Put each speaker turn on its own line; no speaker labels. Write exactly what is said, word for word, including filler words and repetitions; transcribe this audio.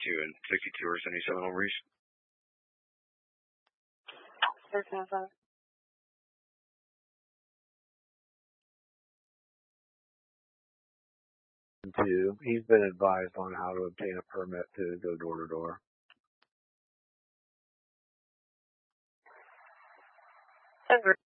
two and sixty-two or seventy-seven over east.
thirteen oh five.
Two. He's been advised on how to obtain a permit to go door to door.
Over.